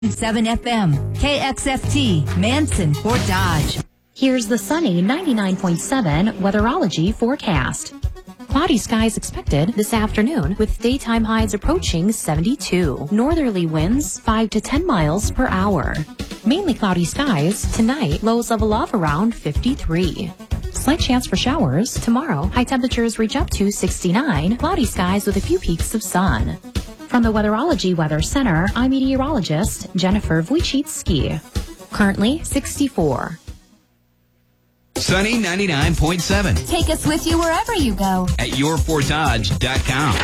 7 FM, KXFT, Manson, Fort Dodge. Here's the sunny 99.7 weatherology forecast. Cloudy skies expected this afternoon with daytime highs approaching 72. Northerly winds 5 to 10 miles per hour. Mainly cloudy skies tonight, lows level off around 53. Slight chance for showers tomorrow. High temperatures reach up to 69. Cloudy skies with a few peaks of sun. From the Weatherology Weather Center, I'm meteorologist Jennifer Wojcicki. Currently 64. Sunny 99.7. Take us with you wherever you go at yourfortdodge.com.